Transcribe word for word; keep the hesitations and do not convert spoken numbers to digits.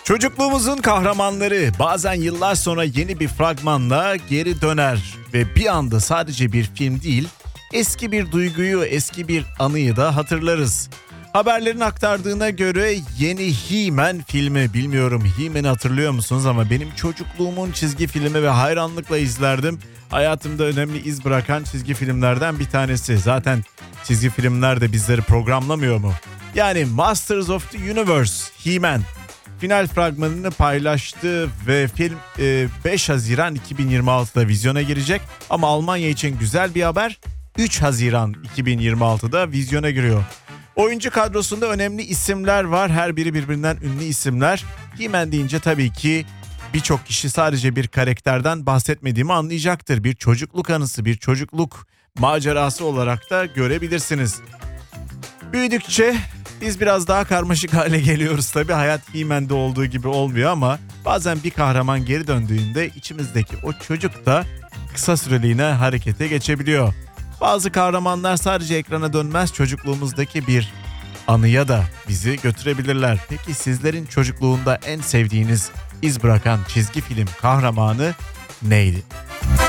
Çocukluğumuzun kahramanları bazen yıllar sonra yeni bir fragmanla geri döner ve bir anda sadece bir film değil, eski bir duyguyu, eski bir anıyı da hatırlarız. Haberlerin aktardığına göre yeni He-Man filmi, bilmiyorum He-Man'i hatırlıyor musunuz ama benim çocukluğumun çizgi filmi ve hayranlıkla izlerdim. Hayatımda önemli iz bırakan çizgi filmlerden bir tanesi. Zaten çizgi filmler de bizleri programlamıyor mu? Yani Masters of the Universe, He-Man final fragmanını paylaştı ve film beş Haziran iki bin yirmi altıda vizyona girecek. Ama Almanya için güzel bir haber, üç Haziran iki bin yirmi altıda vizyona giriyor. Oyuncu kadrosunda önemli isimler var. Her biri birbirinden ünlü isimler. He-Man deyince tabii ki birçok kişi sadece bir karakterden bahsetmediğimi anlayacaktır. Bir çocukluk anısı, bir çocukluk macerası olarak da görebilirsiniz. Büyüdükçe biz biraz daha karmaşık hale geliyoruz tabii. Hayat He-Man'de olduğu gibi olmuyor ama bazen bir kahraman geri döndüğünde içimizdeki o çocuk da kısa süreliğine harekete geçebiliyor. Bazı kahramanlar sadece ekrana dönmez, çocukluğumuzdaki bir anıya da bizi götürebilirler. Peki sizlerin çocukluğunda en sevdiğiniz iz bırakan çizgi film kahramanı neydi?